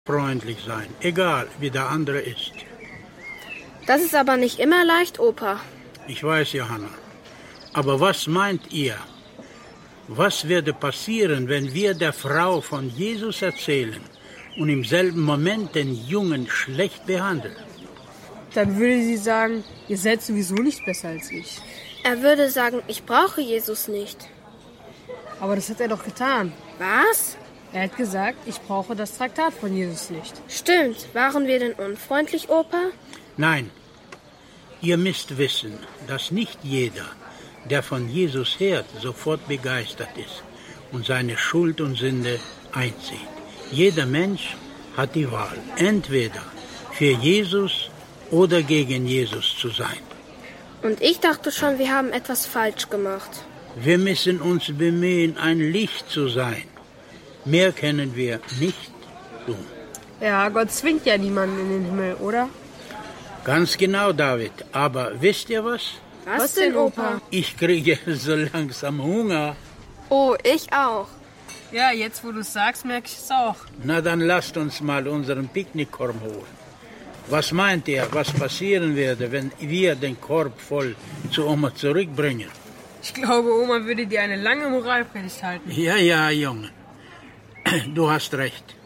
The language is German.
freundlich sein, egal wie der andere ist. Das ist aber nicht immer leicht, Opa. Ich weiß, Johanna. Aber was meint ihr? Was würde passieren, wenn wir der Frau von Jesus erzählen und im selben Moment den Jungen schlecht behandeln? Dann würde sie sagen, ihr seid sowieso nicht besser als ich. Er würde sagen, ich brauche Jesus nicht. Aber das hat er doch getan. Was? Er hat gesagt, ich brauche das Traktat von Jesus nicht. Stimmt. Waren wir denn unfreundlich, Opa? Nein. Ihr müsst wissen, dass nicht jeder, der von Jesus hört, sofort begeistert ist und seine Schuld und Sünde einsieht. Jeder Mensch hat die Wahl, entweder für Jesus oder gegen Jesus zu sein. Und ich dachte schon, wir haben etwas falsch gemacht. Wir müssen uns bemühen, ein Licht zu sein. Mehr können wir nicht tun. Ja, Gott zwingt ja niemanden in den Himmel, oder? Ganz genau, David. Aber wisst ihr was? Was denn, Opa? Ich kriege so langsam Hunger. Oh, ich auch. Ja, jetzt wo du es sagst, merke ich es auch. Na, dann lasst uns mal unseren Picknickkorb holen. Was meint ihr, was passieren würde, wenn wir den Korb voll zu Oma zurückbringen? Ich glaube, Oma würde dir eine lange Moralpredigt halten. Ja, Junge. Du hast recht.